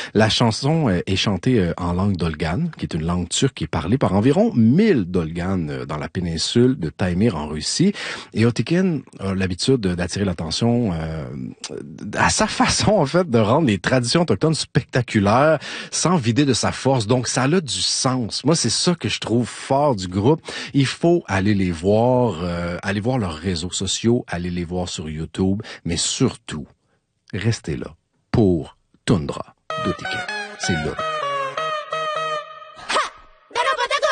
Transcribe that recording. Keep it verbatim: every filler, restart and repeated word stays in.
La chanson est chantée en langue dolgane, qui est une langue turque qui est parlée par environ mille dolganes dans la péninsule de Taimyr en Russie. Et Otekin a l'habitude d'attirer l'attention euh, à sa façon, en fait, de rendre les traditions autochtones spectaculaires sans vider de sa force. Donc, ça a du sens. Moi, c'est ça que je trouve fort du groupe. Il faut aller les voir, euh, aller voir leurs réseaux sociaux, aller les voir sur YouTube, mais surtout, restez là pour Tundra d'Otekin. C'est là.